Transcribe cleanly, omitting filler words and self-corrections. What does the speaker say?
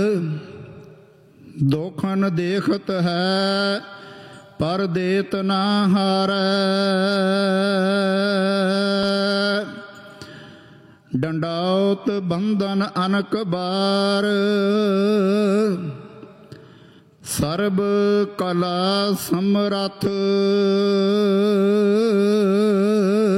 ਦੋਖਨ ਦੇਖਤ ਹੈ ਪਰ ਦੇਤ ਨਾ ਹਾਰੈ। ਡੰਡਾਉਤ ਬੰਧਨ ਅਨਕ ਬਾਰ ਸਰਬ ਕਲਾ ਸਮਰੱਥ।